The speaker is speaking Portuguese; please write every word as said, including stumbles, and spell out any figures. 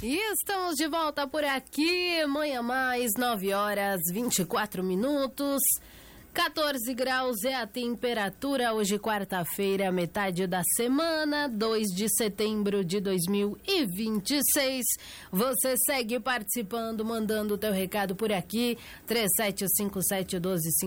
E estamos de volta por aqui, manhã mais, nove horas vinte e quatro minutos, quatorze graus é a temperatura, hoje quarta-feira, metade da semana, dois de setembro de dois mil e vinte e seis. Você segue participando, mandando o teu recado por aqui, três sete cinco sete um dois cinco